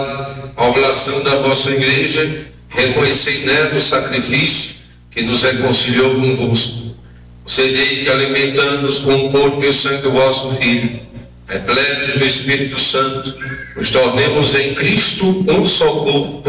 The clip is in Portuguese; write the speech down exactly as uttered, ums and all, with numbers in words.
a oblação da vossa igreja, reconhecei nela o sacrifício que nos reconciliou convosco. Concedei que, alimentando-nos com o corpo e o sangue do vosso Filho, repletos do Espírito Santo, nos tornemos em Cristo um só corpo